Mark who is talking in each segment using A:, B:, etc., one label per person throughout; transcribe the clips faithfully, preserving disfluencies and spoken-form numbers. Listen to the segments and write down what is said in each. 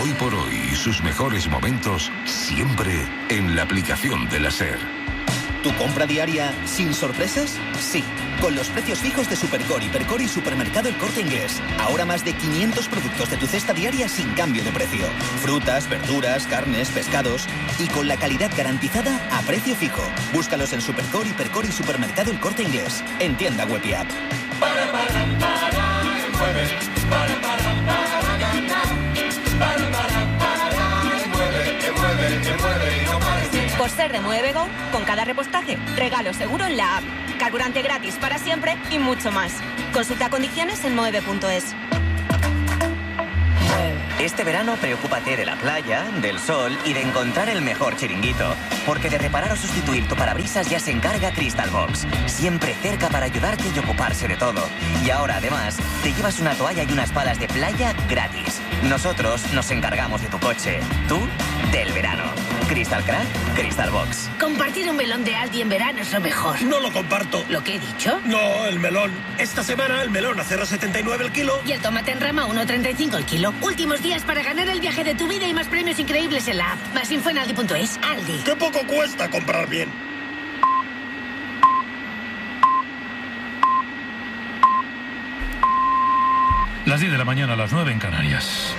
A: Hoy por hoy y sus mejores momentos siempre en la aplicación de la SER.
B: ¿Tu compra diaria sin sorpresas? Sí, con los precios fijos de Supercore, Hipercore y Supermercado El Corte Inglés. Ahora más de quinientos productos de tu cesta diaria sin cambio de precio. Frutas, verduras, carnes, pescados y con la calidad garantizada a precio fijo. Búscalos en Supercore, Hipercore y Supermercado El Corte Inglés. En tienda web y app.
C: Para, para, para, mueve. Para, para, para, ganar. Para, para, para, mueve, que mueve, que mueve y no parece.
D: Por ser de Muevego, con cada repostaje, regalo seguro en la app. Carburante gratis para siempre y mucho más. Consulta condiciones en moeve punto es.
E: Este verano preocúpate de la playa, del sol y de encontrar el mejor chiringuito. Porque de reparar o sustituir tu parabrisas ya se encarga Crystal Box. Siempre cerca para ayudarte y ocuparse de todo. Y ahora, además, te llevas una toalla y unas palas de playa gratis. Nosotros nos encargamos de tu coche. Tú, del verano. Crystal Crack, Crystal Box.
F: Compartir un melón de Aldi en verano es lo mejor.
G: No lo comparto.
F: ¿Lo que he dicho?
G: No, el melón. Esta semana el melón a cero coma setenta y nueve el kilo.
F: Y el tomate en rama uno coma treinta y cinco el kilo. Últimos días para ganar el viaje de tu vida y más premios increíbles en la app. Más info en aldi punto es. Aldi.
G: ¡Qué poco cuesta comprar bien!
H: Las diez de la mañana, a las nueve en Canarias.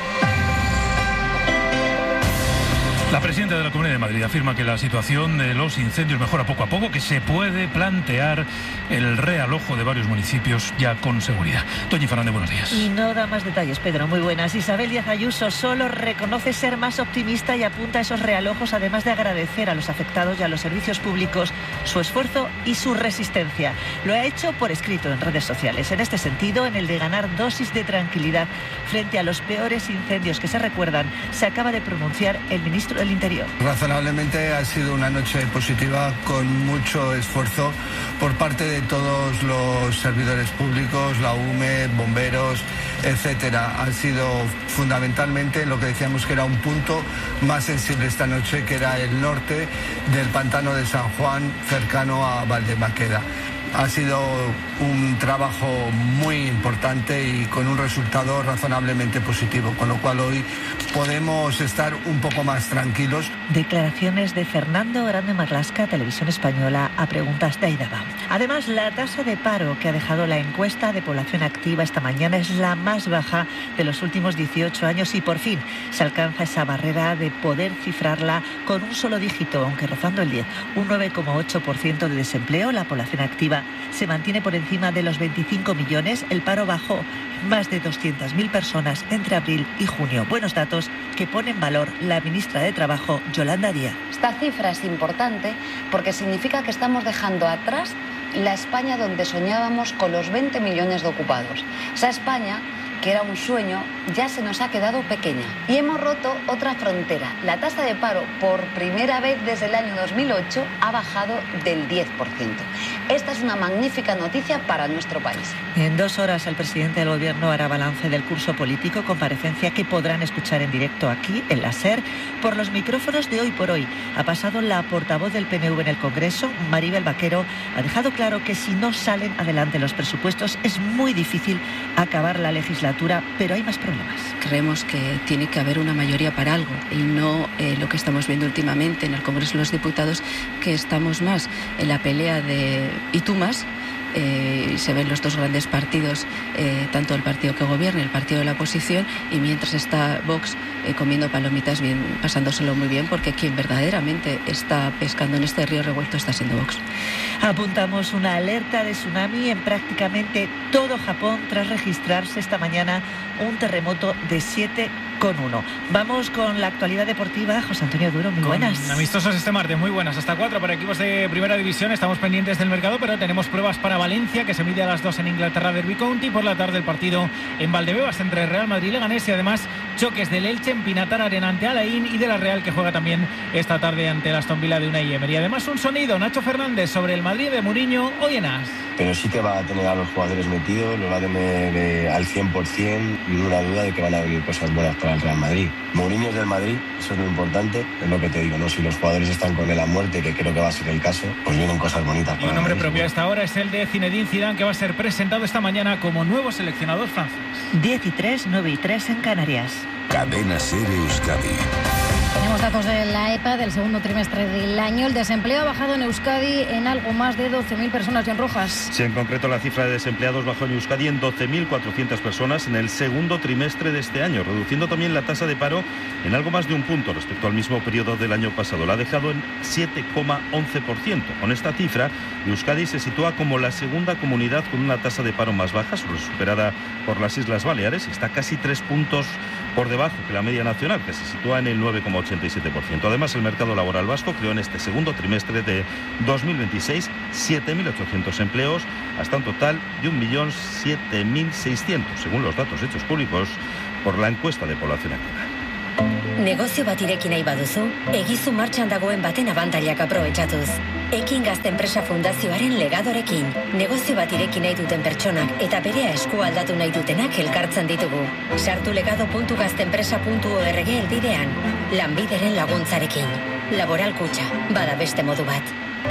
H: La presidenta de la Comunidad de Madrid afirma que la situación de los incendios mejora poco a poco, que se puede plantear el realojo de varios municipios ya con seguridad. Toñi Fernández, buenos días.
I: Y no da más detalles, Pedro, muy buenas. Isabel Díaz Ayuso solo reconoce ser más optimista y apunta a esos realojos, además de agradecer a los afectados y a los servicios públicos su esfuerzo y su resistencia. Lo ha hecho por escrito en redes sociales. En este sentido, en el de ganar dosis de tranquilidad frente a los peores incendios que se recuerdan, se acaba de pronunciar el ministro del Interior.
J: Razonablemente ha sido una noche positiva con mucho esfuerzo por parte de todos los servidores públicos, la U M E, bomberos, etcétera. Ha sido fundamentalmente lo que decíamos que era un punto más sensible esta noche, que era el norte del pantano de San Juan, cercano a Valdemaqueda. Ha sido un trabajo muy importante y con un resultado razonablemente positivo, con lo cual hoy podemos estar un poco más tranquilos.
I: Declaraciones de Fernando Grande Marlaska, Televisión Española, a preguntas de Aida Bam. Además, la tasa de paro que ha dejado la encuesta de población activa esta mañana es la más baja de los últimos dieciocho años y por fin se alcanza esa barrera de poder cifrarla con un solo dígito, aunque rozando el diez. Un nueve coma ocho por ciento de desempleo, la población activa se mantiene por encima de los veinticinco millones, el paro bajó más de doscientas mil personas entre abril y junio. Buenos datos que pone en valor la ministra de Trabajo, Yolanda Díaz.
K: Esta cifra es importante porque significa que estamos dejando atrás la España donde soñábamos con los veinte millones de ocupados. Esa España que era un sueño, ya se nos ha quedado pequeña. Y hemos roto otra frontera. La tasa de paro, por primera vez desde el año dos mil ocho, ha bajado del diez por ciento. Esta es una magnífica noticia para nuestro país.
I: En dos horas el presidente del Gobierno hará balance del curso político, comparecencia que podrán escuchar en directo aquí, en la SER, por los micrófonos de Hoy por Hoy. Ha pasado la portavoz del P N V en el Congreso, Maribel Vaquero, ha dejado claro que si no salen adelante los presupuestos es muy difícil acabar la legislatura, pero hay más problemas.
L: Creemos que tiene que haber una mayoría para algo y no eh, lo que estamos viendo últimamente en el Congreso de los Diputados, que estamos más en la pelea de y tú más. Eh, se ven los dos grandes partidos, eh, tanto el partido que gobierna y el partido de la oposición, y mientras está Vox eh, comiendo palomitas, bien, pasándoselo muy bien, porque quien verdaderamente está pescando en este río revuelto está siendo Vox.
I: Apuntamos una alerta de tsunami en prácticamente todo Japón tras registrarse esta mañana un terremoto de siete coma uno. Vamos con la actualidad deportiva. José Antonio Duro, muy buenas.
M: Con amistosos este martes, muy buenas. Hasta cuatro para equipos de primera división. Estamos pendientes del mercado, pero tenemos pruebas para Valencia, que se mide a las dos en Inglaterra, Derby County. Por la tarde el partido en Valdebebas entre Real Madrid y Leganés, y además choques del Elche en Pinatar Arena ante Alain, y de la Real, que juega también esta tarde ante el Aston Villa de Unai Emery. Además, un sonido, Nacho Fernández, sobre el Madrid de Mourinho hoy en As.
N: Pero sí que va a tener a los jugadores metidos, lo va a tener eh, al cien por ciento, y una duda de que van a venir cosas buenas para el Real Madrid. Mourinho es del Madrid, eso es lo importante, es lo que te digo, ¿no? Si los jugadores están con él a muerte, que creo que va a ser el caso, pues vienen cosas bonitas.
M: Y un nombre propio a esta hora es el de Zinedine Zidane, que va a ser presentado esta mañana como nuevo seleccionador francés.
I: diez y tres, nueve y tres en Canarias.
A: Cadena Ser Euskadi.
O: Tenemos datos de la E P A del segundo trimestre del año. El desempleo ha bajado en Euskadi en algo más de doce mil personas. John Rojas.
P: Sí, en concreto la cifra de desempleados bajó en Euskadi en doce mil cuatrocientas personas en el segundo trimestre de este año, reduciendo también la tasa de paro en algo más de un punto respecto al mismo periodo del año pasado. La ha dejado en siete coma once por ciento. Con esta cifra, Euskadi se sitúa como la segunda comunidad con una tasa de paro más baja, solo superada por las Islas Baleares, y está casi tres puntos por debajo que la media nacional, que se sitúa en el nueve coma ochenta y siete por ciento. Además, el mercado laboral vasco creó en este segundo trimestre de dos mil veintiséis siete mil ochocientos empleos, hasta un total de un millón siete mil seiscientos, según los datos hechos públicos por la encuesta de población activa.
Q: Negozio bat ireki nahi baduzu, egizu martxan dagoen baten abantailak aprobetxatuz. Ekin Gazte Enpresa Fundazioaren legadorekin. Negozio bat ireki nahi duten pertsonak eta berea esku aldatu nahi dutenak elkartzen ditugu. Sartu legado puntu gaztenpresa puntu org elbidean. Lanbideren laguntzarekin. Laboral Kutxa, bada beste modu bat.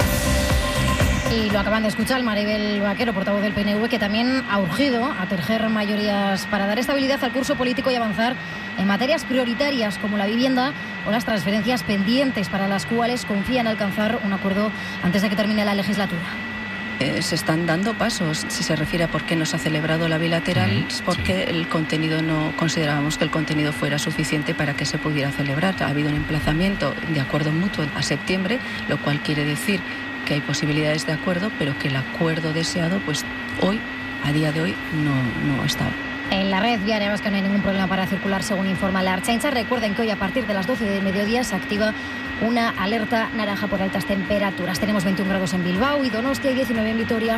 O: Y lo acaban de escuchar, Maribel Vaquero, portavoz del P N V, que también ha urgido a tejer mayorías para dar estabilidad al curso político y avanzar en materias prioritarias como la vivienda o las transferencias pendientes, para las cuales confían alcanzar un acuerdo antes de que termine la legislatura.
L: Eh, se están dando pasos. Si se refiere a por qué no se ha celebrado la bilateral, es porque sí. el contenido no considerábamos que el contenido fuera suficiente para que se pudiera celebrar. Ha habido un emplazamiento de acuerdo mutuo a septiembre, lo cual quiere decir que hay posibilidades de acuerdo, pero que el acuerdo deseado, pues hoy, a día de hoy, no, no está.
O: En la red viaria vasca no hay ningún problema para circular, según informa la Ertzaintza. Recuerden que hoy, a partir de las doce del mediodía, se activa una alerta naranja por altas temperaturas. Tenemos veintiún grados en Bilbao y Donostia y diecinueve en Vitoria.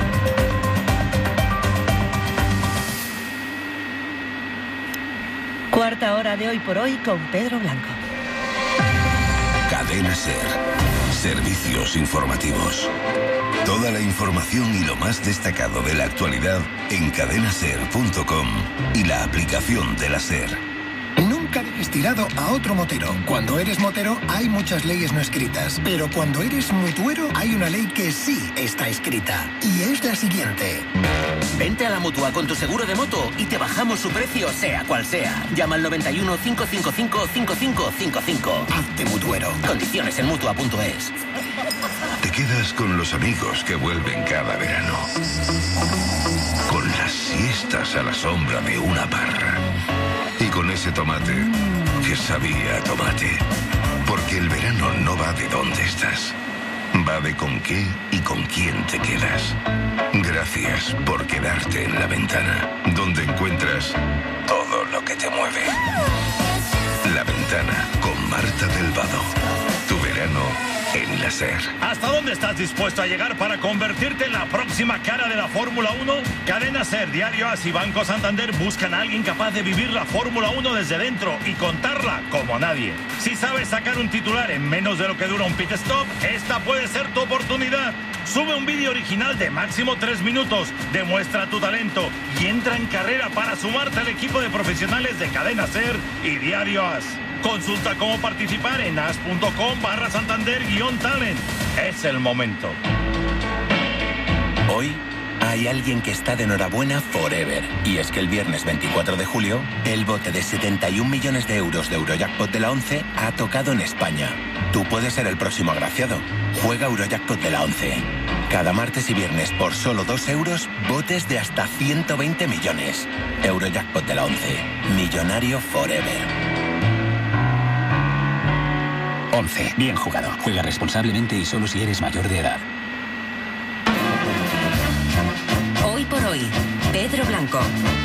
I: Cuarta hora de Hoy por Hoy con Pedro Blanco.
A: Cadena Ser. Servicios informativos. Toda la información y lo más destacado de la actualidad en cadena ser punto com y la aplicación de la SER.
R: Nunca dejes tirado a otro motero. Cuando eres motero hay muchas leyes no escritas, pero cuando eres mutuero hay una ley que sí está escrita, y es la siguiente.
S: Vente a la Mutua con tu seguro de moto y te bajamos su precio, sea cual sea. Llama al noventa y uno, cinco cinco cinco, cinco cinco cinco cinco.
R: Hazte mutuero.
S: Condiciones en mutua punto es.
A: Te quedas con los amigos que vuelven cada verano, con las siestas a la sombra de una parra y con ese tomate que sabía a tomate. Porque el verano no va de dónde estás, va de con qué y con quién te quedas. Gracias por quedarte en La Ventana, donde encuentras todo lo que te mueve. La Ventana con Marta del Vado. Tu verano en la SER.
T: ¿Hasta dónde estás dispuesto a llegar para convertirte en la próxima cara de la Fórmula uno? Cadena SER, Diario As y Banco Santander buscan a alguien capaz de vivir la Fórmula uno desde dentro y contarla como nadie. Si sabes sacar un titular en menos de lo que dura un pit stop, esta puede ser tu oportunidad. Sube un vídeo original de máximo tres minutos, demuestra tu talento y entra en carrera para sumarte al equipo de profesionales de Cadena SER y Diario As. Consulta cómo participar en as.com barra Santander guión talent. Es el momento.
B: Hoy hay alguien que está de enhorabuena forever. Y es que el viernes veinticuatro de julio, el bote de setenta y un millones de euros de Eurojackpot de la ONCE ha tocado en España. Tú puedes ser el próximo agraciado. Juega Eurojackpot de la ONCE. Cada martes y viernes por solo dos euros, botes de hasta ciento veinte millones. Eurojackpot de la ONCE. Millonario forever.
U: once. Bien jugado. Juega responsablemente y solo si eres mayor de edad.
Q: Hoy por Hoy, Pedro Blanco.